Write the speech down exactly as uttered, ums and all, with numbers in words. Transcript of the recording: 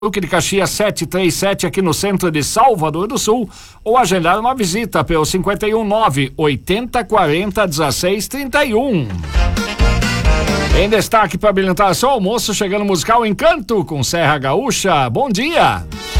Duque de Caxias setecentos e trinta e sete aqui no centro de Salvador do Sul, ou agendar uma visita pelo cinquenta e um nove oitenta quarenta dezesseis trinta e um. Em destaque para habilitar seu almoço, chegando o musical Encanto com Serra Gaúcha. Bom dia!